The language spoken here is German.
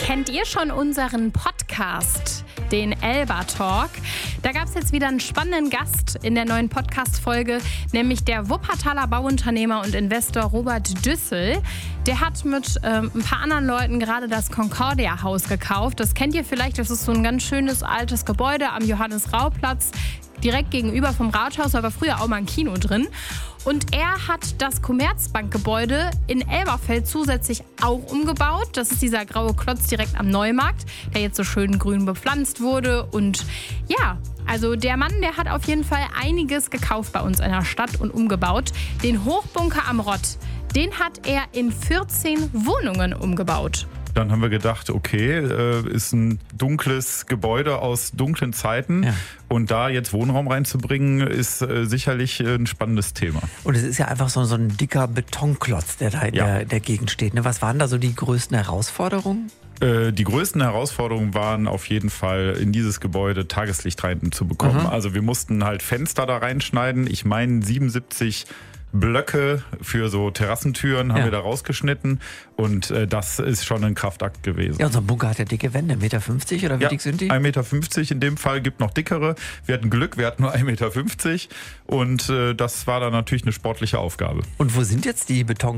Kennt ihr schon unseren Podcast, den Elba Talk? Da gab es jetzt wieder einen spannenden Gast in der neuen Podcast-Folge, nämlich der Wuppertaler Bauunternehmer und Investor Robert Düssel. Der hat mit ein paar anderen Leuten gerade das Concordia-Haus gekauft. Das kennt ihr vielleicht, das ist so ein ganz schönes altes Gebäude am Johannes-Rau-Platz. Direkt gegenüber vom Rathaus, da war früher auch mal ein Kino drin. Und er hat das Commerzbankgebäude in Elberfeld zusätzlich auch umgebaut. Das ist dieser graue Klotz direkt am Neumarkt, der jetzt so schön grün bepflanzt wurde. Und ja, also der Mann, der hat auf jeden Fall einiges gekauft bei uns in der Stadt und umgebaut. Den Hochbunker am Rott, den hat er in 14 Wohnungen umgebaut. Dann haben wir gedacht, okay, ist ein dunkles Gebäude aus dunklen Zeiten. Ja. Und da jetzt Wohnraum reinzubringen, ist sicherlich ein spannendes Thema. Und es ist ja einfach so ein dicker Betonklotz, der da in der Gegend steht. Ne? Was waren da so die größten Herausforderungen? Die größten Herausforderungen waren auf jeden Fall, in dieses Gebäude Tageslicht rein zu bekommen. Also wir mussten halt Fenster da reinschneiden. Ich meine 77 Blöcke für so Terrassentüren haben wir da rausgeschnitten und das ist schon ein Kraftakt gewesen. Ja, unser Bunker hat ja dicke Wände, 1,50 Meter oder wie dick sind die? 1,50 Meter in dem Fall, gibt noch dickere. Wir hatten Glück, wir hatten nur 1,50 Meter und das war dann natürlich eine sportliche Aufgabe. Und wo sind jetzt die